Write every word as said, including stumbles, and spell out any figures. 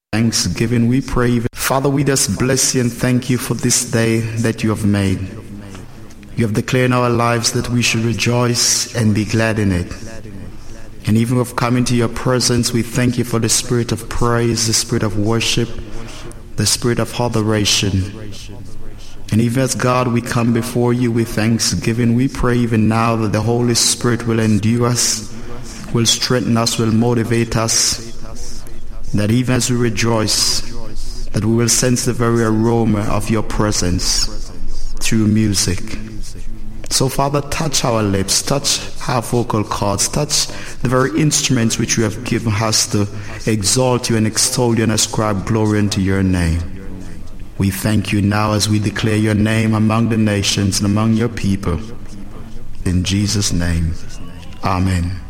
Thanksgiving, we pray. Father, we just bless you and thank you for this day that you have made. You have declared in our lives that we should rejoice and be glad in it. And even with coming to your presence, we thank you for the spirit of praise, the spirit of worship, the spirit of adoration. And even as God, we come before you with thanksgiving. We pray even now that the Holy Spirit will endue us, will strengthen us, will motivate us, that even as we rejoice, that we will sense the very aroma of your presence through music. So Father, touch our lips, touch our vocal cords, touch the very instruments which you have given us to exalt you and extol you and ascribe glory unto your name. We thank you now as we declare your name among the nations and among your people. In Jesus' name, amen.